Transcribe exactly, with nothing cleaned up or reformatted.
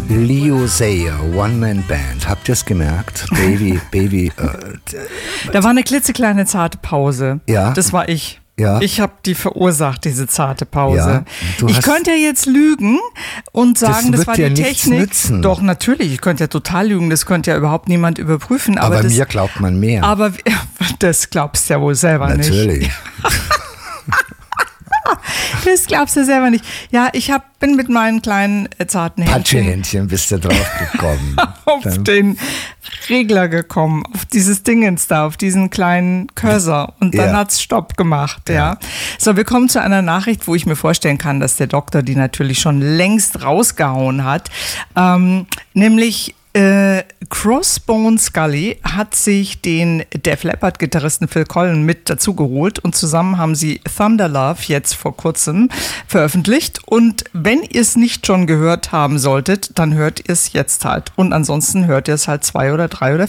Leo Sayer, One-Man-Band. Habt ihr es gemerkt? Baby, Baby. Äh, da war eine klitzekleine zarte Pause. Ja. Das war ich. Ja. Ich habe die verursacht, diese zarte Pause. Ja, du ich hast- könnte ja jetzt lügen und sagen, Das das, wird war dir die nichts Technik. nützen. Doch, natürlich, ich könnte ja total lügen, das könnte ja überhaupt niemand überprüfen. Aber, aber das, mir glaubt man mehr. aber das glaubst du ja wohl selber nicht. Natürlich. Das glaubst du selber nicht. Ja, ich hab, bin mit meinen kleinen äh, zarten Händchen Patschehändchen bist du drauf gekommen. auf Dann- den Regler gekommen, auf dieses Dingens da, auf diesen kleinen Cursor. Und dann Ja. hat's Stopp gemacht, ja. So, wir kommen zu einer Nachricht, wo ich mir vorstellen kann, dass der Doktor die natürlich schon längst rausgehauen hat. Ähm, nämlich Äh, Crossbone Scully hat sich den Def Leppard-Gitarristen Phil Collen mit dazu geholt und zusammen haben sie Thunder Love jetzt vor kurzem veröffentlicht. Und wenn ihr es nicht schon gehört haben solltet, dann hört ihr es jetzt halt. Und ansonsten hört ihr es halt zwei oder drei oder